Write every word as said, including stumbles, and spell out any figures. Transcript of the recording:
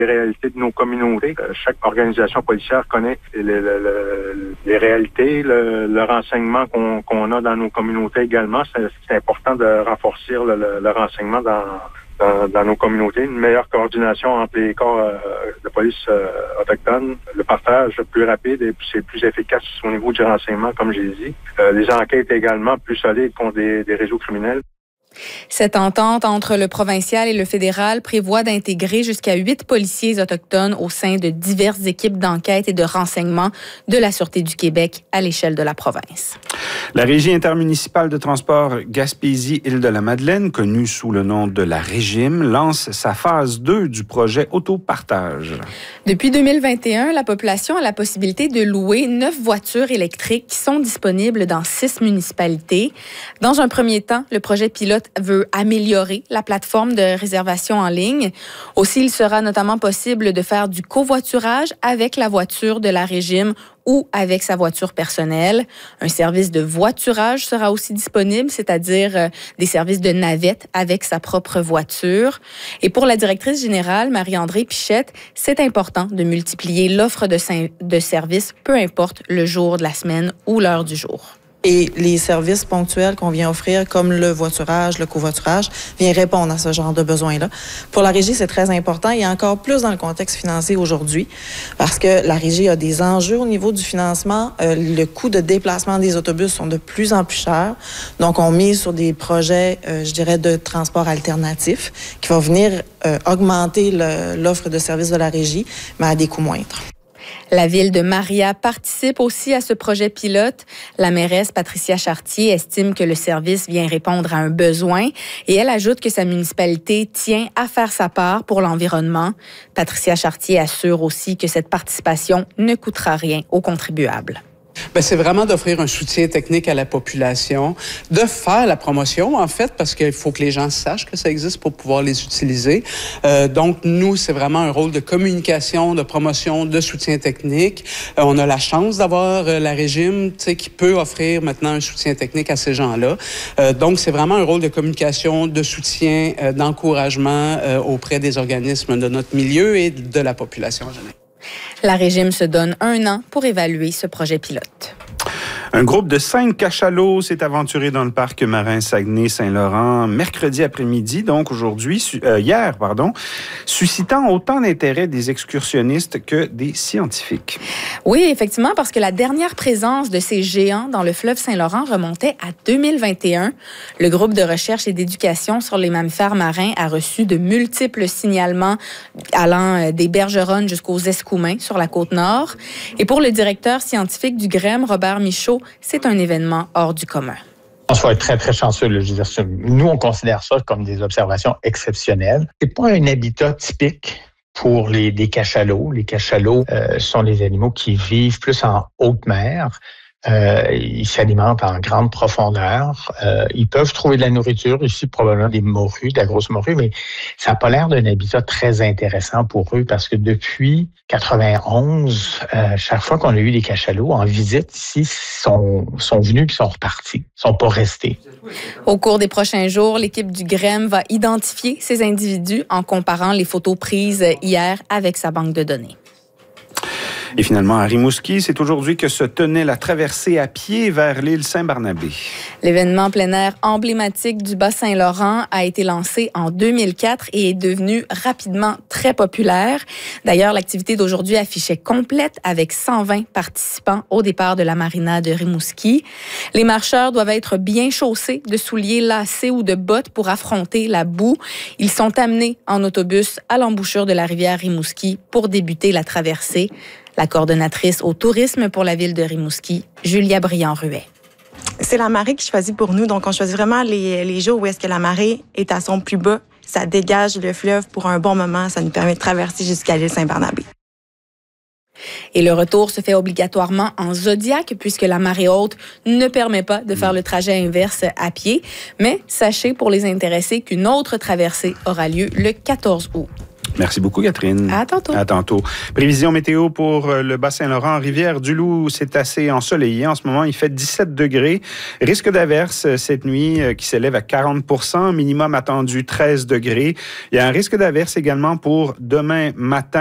les réalités de nos communautés. Chaque organisation policière connaît les, les, les, les réalités, le, le renseignement qu'on, qu'on a dans nos communautés également. C'est, c'est important de renforcer le, le, le renseignement dans, dans, dans nos communautés. Une meilleure coordination entre les corps euh, de police euh, autochtones. Le partage plus rapide et c'est plus efficace au niveau du renseignement, comme j'ai dit. Euh, les enquêtes également plus solides contre des, des réseaux criminels. Cette entente entre le provincial et le fédéral prévoit d'intégrer jusqu'à huit policiers autochtones au sein de diverses équipes d'enquête et de renseignement de la Sûreté du Québec à l'échelle de la province. La Régie intermunicipale de transport Gaspésie-Île-de-la-Madeleine, connue sous le nom de la Régime, lance sa phase deux du projet Autopartage. Depuis deux mille vingt et un, la population a la possibilité de louer neuf voitures électriques qui sont disponibles dans six municipalités. Dans un premier temps, le projet pilote veut améliorer la plateforme de réservation en ligne. Aussi, il sera notamment possible de faire du covoiturage avec la voiture de la Régime ou avec sa voiture personnelle. Un service de voiturage sera aussi disponible, c'est-à-dire euh, des services de navette avec sa propre voiture. Et pour la directrice générale, Marie-André Pichette, c'est important de multiplier l'offre de, de services, peu importe le jour de la semaine ou l'heure du jour. Et les services ponctuels qu'on vient offrir, comme le voiturage, le covoiturage, viennent répondre à ce genre de besoins-là. Pour la Régie, c'est très important et encore plus dans le contexte financier aujourd'hui, parce que la Régie a des enjeux au niveau du financement. Euh, le coût de déplacement des autobus sont de plus en plus chers. Donc, on mise sur des projets, euh, je dirais, de transport alternatif qui vont venir euh, augmenter le, l'offre de services de la Régie, mais à des coûts moindres. La ville de Maria participe aussi à ce projet pilote. La mairesse Patricia Chartier estime que le service vient répondre à un besoin et elle ajoute que sa municipalité tient à faire sa part pour l'environnement. Patricia Chartier assure aussi que cette participation ne coûtera rien aux contribuables. Bien, c'est vraiment d'offrir un soutien technique à la population, de faire la promotion, en fait, parce qu'il faut que les gens sachent que ça existe pour pouvoir les utiliser. Euh, donc, nous, c'est vraiment un rôle de communication, de promotion, de soutien technique. Euh, on a la chance d'avoir euh, la Régime, tu sais, qui peut offrir maintenant un soutien technique à ces gens-là. Euh, donc, c'est vraiment un rôle de communication, de soutien, euh, d'encouragement euh, auprès des organismes de notre milieu et de la population en général. La Régime se donne un an pour évaluer ce projet pilote. Un groupe de cinq cachalots s'est aventuré dans le parc marin Saguenay-Saint-Laurent mercredi après-midi, donc aujourd'hui, euh, hier, pardon, suscitant autant d'intérêt des excursionnistes que des scientifiques. Oui, effectivement, parce que la dernière présence de ces géants dans le fleuve Saint-Laurent remontait à deux mille vingt et un. Le groupe de recherche et d'éducation sur les mammifères marins a reçu de multiples signalements allant des bergeronnes jusqu'aux escoumins sur la Côte-Nord. Et pour le directeur scientifique du G R E M, Robert Michaud, c'est un événement hors du commun. On soit très, très chanceux. Là. Je veux dire, nous, on considère ça comme des observations exceptionnelles. C'est pas un habitat typique pour les, les cachalots. Les cachalots euh, sont des animaux qui vivent plus en haute mer. Euh, ils s'alimentent en grande profondeur. Euh, ils peuvent trouver de la nourriture, ici probablement des morues, de la grosse morue, mais ça n'a pas l'air d'un habitat très intéressant pour eux parce que depuis quatre-vingt-onze, euh, chaque fois qu'on a eu des cachalots en visite ici, sont, sont venus puis sont repartis, sont pas restés. Au cours des prochains jours, l'équipe du G R E M va identifier ces individus en comparant les photos prises hier avec sa banque de données. Et finalement, à Rimouski, c'est aujourd'hui que se tenait la traversée à pied vers l'île Saint-Barnabé. L'événement plein air emblématique du Bas-Saint-Laurent a été lancé en deux mille quatre et est devenu rapidement très populaire. D'ailleurs, l'activité d'aujourd'hui affichait complète avec cent vingt participants au départ de la marina de Rimouski. Les marcheurs doivent être bien chaussés de souliers lacés ou de bottes pour affronter la boue. Ils sont amenés en autobus à l'embouchure de la rivière Rimouski pour débuter la traversée. La coordonnatrice au tourisme pour la ville de Rimouski, Julia Briand-Ruet. C'est la marée qui choisit pour nous. Donc, on choisit vraiment les, les jours où est-ce que la marée est à son plus bas. Ça dégage le fleuve pour un bon moment. Ça nous permet de traverser jusqu'à l'île Saint-Barnabé. Et le retour se fait obligatoirement en zodiaque puisque la marée haute ne permet pas de faire le trajet inverse à pied. Mais sachez pour les intéressés qu'une autre traversée aura lieu le quatorze août. Merci beaucoup, Catherine. À tantôt. À tantôt. Prévision météo pour le Bas-Saint-Laurent. Rivière-du-Loup, c'est assez ensoleillé. En ce moment, il fait dix-sept degrés. Risque d'averse cette nuit qui s'élève à quarante pour cent. Minimum attendu treize degrés. Il y a un risque d'averse également pour demain matin.